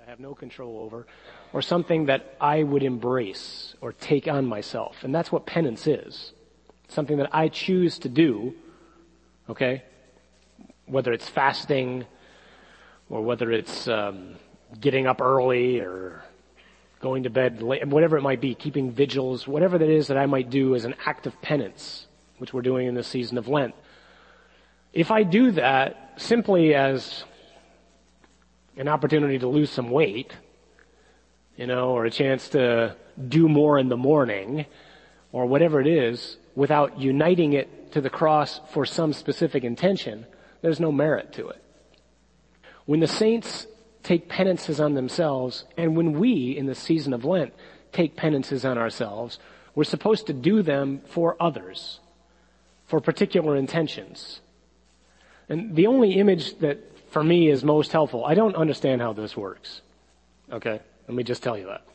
I have no control over, or something that I would embrace or take on myself. And that's what penance is. Something that I choose to do, okay? Whether it's fasting, or whether it's getting up early, or going to bed late, whatever it might be, keeping vigils, whatever that is that I might do as an act of penance, which we're doing in the season of Lent. If I do that simply as an opportunity to lose some weight, or a chance to do more in the morning, or whatever it is, without uniting it to the cross for some specific intention, there's no merit to it. When the saints take penances on themselves, and when we, in the season of Lent, take penances on ourselves, we're supposed to do them for others, for particular intentions. And the only image that, for me, is most helpful, I don't understand how this works. Okay? Let me just tell you that.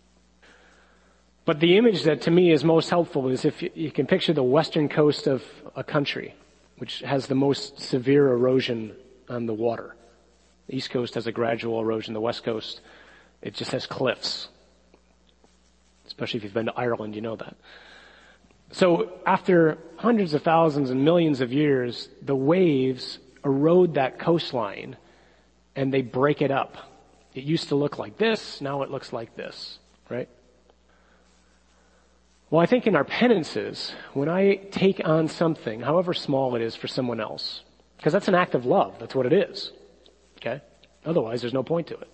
But the image that to me is most helpful is if you can picture the western coast of a country, which has the most severe erosion on the water. The East Coast has a gradual erosion. The West Coast, it just has cliffs. Especially if you've been to Ireland, you know that. So after hundreds of thousands and millions of years, the waves erode that coastline and they break it up. It used to look like this, now it looks like this, right? Well, I think in our penances, when I take on something, however small it is for someone else, because that's an act of love, that's what it is, okay? Otherwise, there's no point to it.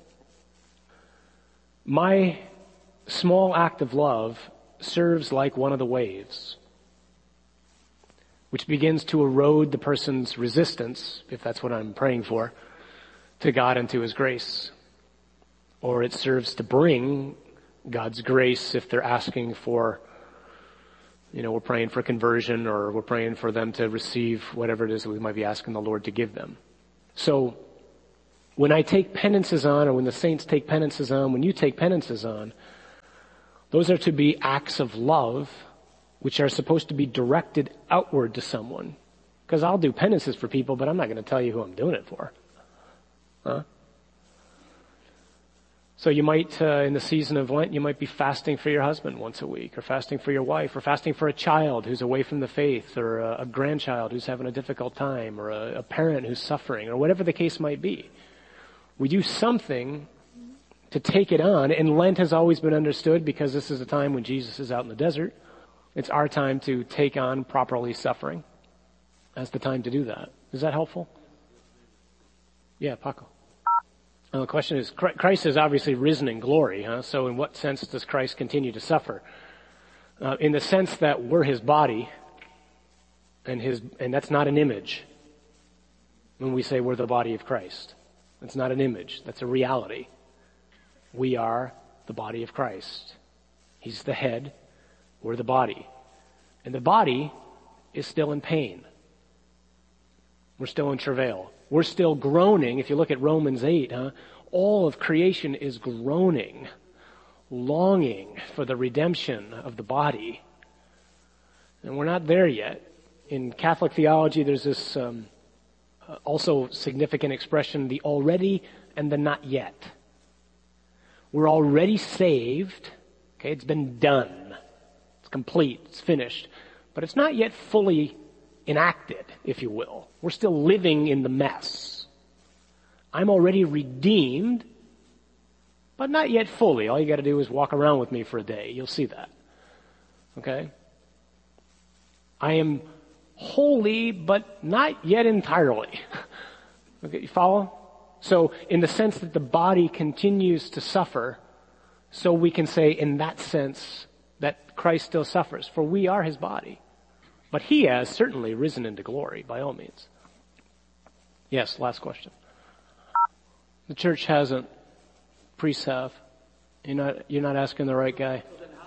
My small act of love serves like one of the waves, which begins to erode the person's resistance, if that's what I'm praying for, to God and to His grace. Or it serves to bring God's grace if they're asking for, we're praying for conversion, or we're praying for them to receive whatever it is that we might be asking the Lord to give them. So, when I take penances on, or when the saints take penances on, when you take penances on, those are to be acts of love, which are supposed to be directed outward to someone. Because I'll do penances for people, but I'm not going to tell you who I'm doing it for. Huh? So you might, in the season of Lent, you might be fasting for your husband once a week, or fasting for your wife, or fasting for a child who's away from the faith, or a grandchild who's having a difficult time, or a parent who's suffering, or whatever the case might be. We do something to take it on, and Lent has always been understood because this is a time when Jesus is out in the desert. It's our time to take on properly suffering. That's the time to do that. Is that helpful? Yeah, Paco. Well, the question is, Christ is obviously risen in glory, huh? So in what sense does Christ continue to suffer? In the sense that we're His body, and that's not an image when we say we're the body of Christ. That's not an image. That's a reality. We are the body of Christ. He's the head. We're the body. And the body is still in pain. We're still in travail. We're still groaning. If you look at Romans 8, all of creation is groaning, longing for the redemption of the body. And we're not there yet. In Catholic theology, there's this also significant expression, the already and the not yet. We're already saved. Okay, it's been done. It's complete. It's finished. But it's not yet fully enacted, if you will. We're still living in the mess. I'm already redeemed, but not yet fully. All you got to do is walk around with me for a day. You'll see that. Okay? I am holy, but not yet entirely. Okay, you follow? So in the sense that the body continues to suffer, so we can say in that sense that Christ still suffers, for we are His body. But He has certainly risen into glory, by all means. Yes, last question. The church hasn't. Priests have. You're not asking the right guy.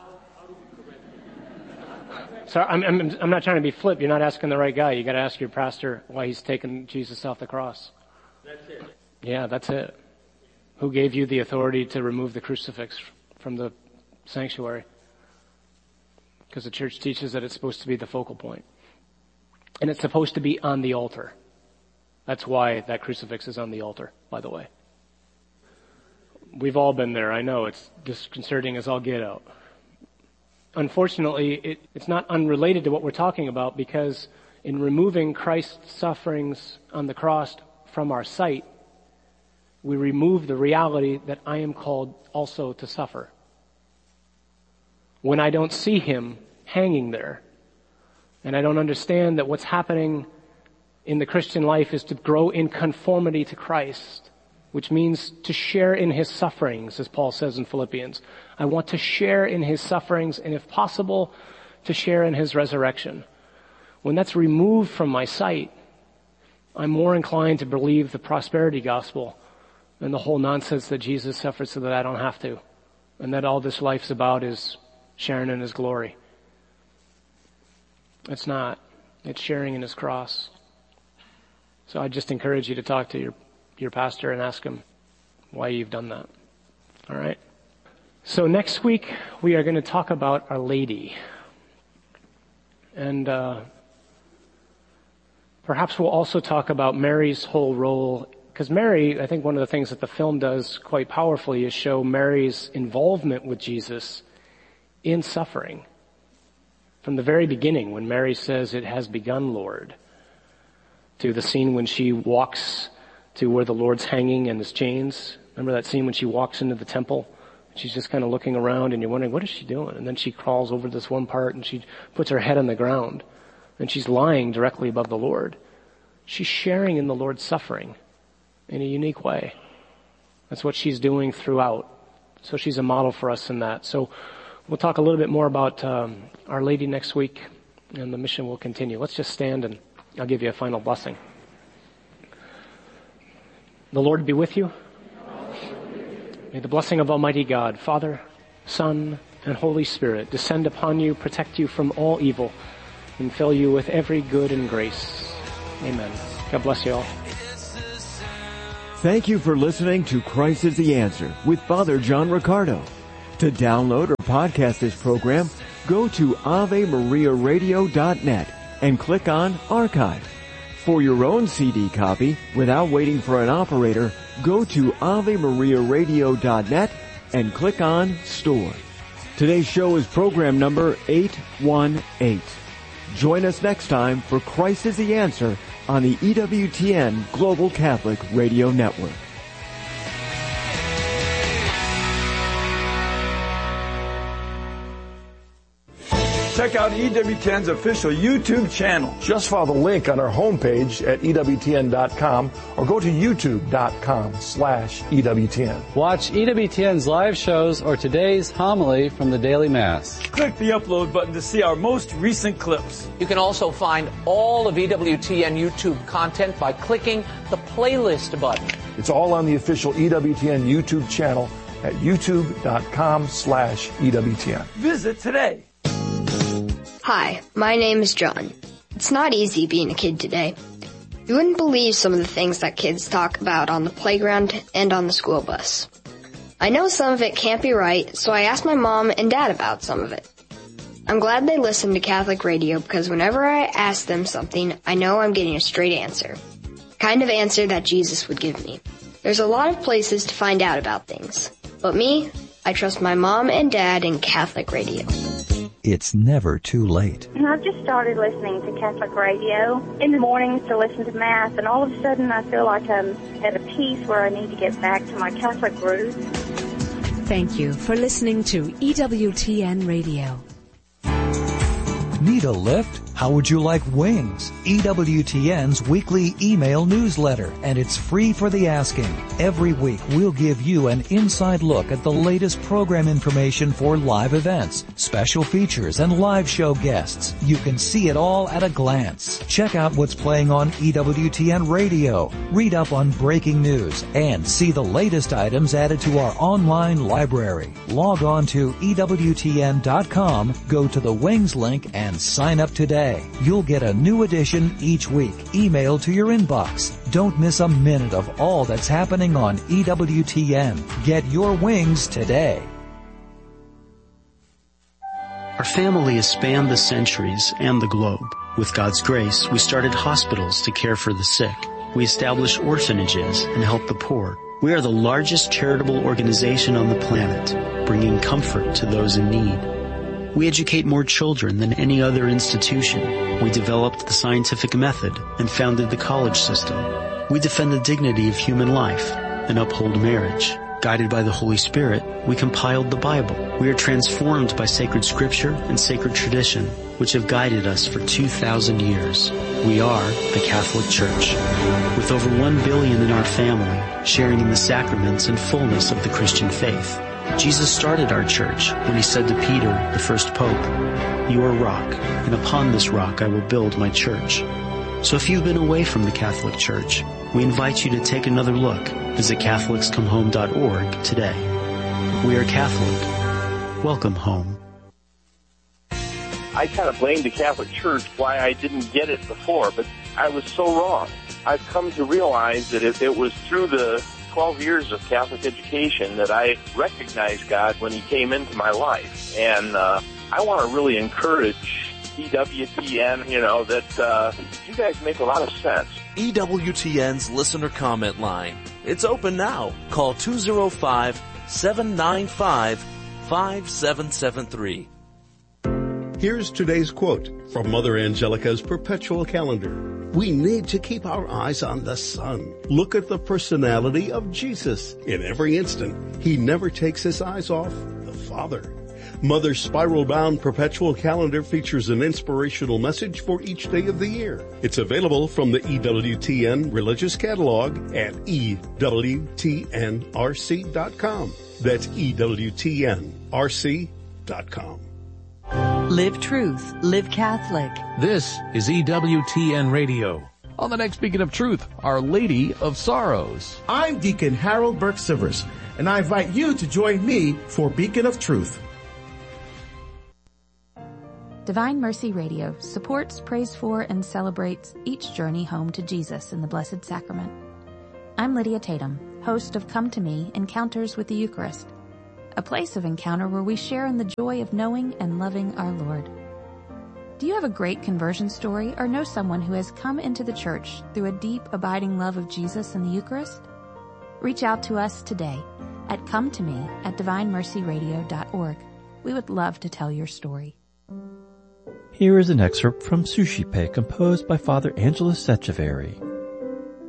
Sorry, I'm not trying to be flip. You're not asking the right guy. You got to ask your pastor why he's taken Jesus off the cross. That's it. Yeah, that's it. Who gave you the authority to remove the crucifix from the sanctuary? Because the church teaches that it's supposed to be the focal point. And it's supposed to be on the altar. That's why that crucifix is on the altar, by the way. We've all been there. I know it's disconcerting as all get out. Unfortunately, it's not unrelated to what we're talking about, because in removing Christ's sufferings on the cross from our sight, we remove the reality that I am called also to suffer. When I don't see him hanging there, and I don't understand that what's happening in the Christian life is to grow in conformity to Christ, which means to share in his sufferings, as Paul says in Philippians. I want to share in his sufferings, and if possible, to share in his resurrection. When that's removed from my sight, I'm more inclined to believe the prosperity gospel and the whole nonsense that Jesus suffered so that I don't have to, and that all this life's about is sharing in his glory. It's not. It's sharing in his cross. So I just encourage you to talk to your pastor and ask him why you've done that. All right? So next week, we are going to talk about Our Lady. And perhaps we'll also talk about Mary's whole role, because Mary, I think one of the things that the film does quite powerfully is show Mary's involvement with Jesus in suffering. From the very beginning, when Mary says, "It has begun, Lord," to the scene when she walks to where the Lord's hanging and his chains. Remember that scene when she walks into the temple? She's just kind of looking around and you're wondering, what is she doing? And then she crawls over this one part and she puts her head on the ground and she's lying directly above the Lord. She's sharing in the Lord's suffering in a unique way. That's what she's doing throughout. So she's a model for us in that. So we'll talk a little bit more about Our Lady next week, and the mission will continue. Let's just stand and I'll give you a final blessing. The Lord be with you. May the blessing of Almighty God, Father, Son, and Holy Spirit descend upon you, protect you from all evil, and fill you with every good and grace. Amen. God bless you all. Thank you for listening to Christ is the Answer with Father John Riccardo. To download or podcast this program, go to AveMariaRadio.net and click on Archive. For your own CD copy, without waiting for an operator, go to AveMariaRadio.net and click on Store. Today's show is program number 818. Join us next time for Christ is the Answer on the EWTN Global Catholic Radio Network. Check out EWTN's official YouTube channel. Just follow the link on our homepage at EWTN.com or go to YouTube.com/EWTN. Watch EWTN's live shows or today's homily from the Daily Mass. Click the upload button to see our most recent clips. You can also find all of EWTN YouTube content by clicking the playlist button. It's all on the official EWTN YouTube channel at YouTube.com/EWTN. Visit today. Hi, my name is John. It's not easy being a kid today. You wouldn't believe some of the things that kids talk about on the playground and on the school bus. I know some of it can't be right, so I asked my mom and dad about some of it. I'm glad they listen to Catholic radio because whenever I ask them something, I know I'm getting a straight answer. The kind of answer that Jesus would give me. There's a lot of places to find out about things. But me, I trust my mom and dad in Catholic radio. It's never too late. I've just started listening to Catholic radio in the mornings to listen to Mass, and all of a sudden I feel like I'm at a piece where I need to get back to my Catholic roots. Thank you for listening to EWTN Radio. Need a lift? How would you like wings? EWTN's weekly email newsletter, and it's free for the asking. Every week, we'll give you an inside look at the latest program information for live events, special features, and live show guests. You can see it all at a glance. Check out what's playing on EWTN Radio, read up on breaking news, and see the latest items added to our online library. Log on to EWTN.com, go to the Wings link, and sign up today. You'll get a new edition each week, emailed to your inbox. Don't miss a minute of all that's happening on EWTN. Get your wings today. Our family has spanned the centuries and the globe. With God's grace, we started hospitals to care for the sick. We established orphanages and helped the poor. We are the largest charitable organization on the planet, bringing comfort to those in need. We educate more children than any other institution. We developed the scientific method and founded the college system. We defend the dignity of human life and uphold marriage. Guided by the Holy Spirit, we compiled the Bible. We are transformed by sacred scripture and sacred tradition, which have guided us for 2,000 years. We are the Catholic Church. With over 1 billion in our family, sharing in the sacraments and fullness of the Christian faith. Jesus started our church when he said to Peter, the first pope, "You are rock, and upon this rock I will build my church." So if you've been away from the Catholic Church, we invite you to take another look. Visit CatholicsComeHome.org today. We are Catholic. Welcome home. I kind of blamed the Catholic Church why I didn't get it before, but I was so wrong. I've come to realize that it was through the 12 years of Catholic education that I recognized God when he came into my life. And I want to really encourage EWTN, that you guys make a lot of sense. EWTN's listener comment line. It's open now. Call 205-795-5773. Here's today's quote from Mother Angelica's Perpetual Calendar. We need to keep our eyes on the sun. Look at the personality of Jesus. In every instant, he never takes his eyes off the Father. Mother's spiral-bound Perpetual Calendar features an inspirational message for each day of the year. It's available from the EWTN Religious Catalog at EWTNRC.com. That's EWTNRC.com. Live truth. Live Catholic. This is EWTN Radio. On the next Beacon of Truth, Our Lady of Sorrows. I'm Deacon Harold Burke-Sivers, and I invite you to join me for Beacon of Truth. Divine Mercy Radio supports, prays for, and celebrates each journey home to Jesus in the Blessed Sacrament. I'm Lydia Tatum, host of Come to Me, Encounters with the Eucharist, a place of encounter where we share in the joy of knowing and loving our Lord. Do you have a great conversion story or know someone who has come into the church through a deep, abiding love of Jesus and the Eucharist? Reach out to us today at cometome@divinemercyradio.org. We would love to tell your story. Here is an excerpt from Sushi Pay composed by Father Angelos Echeverry.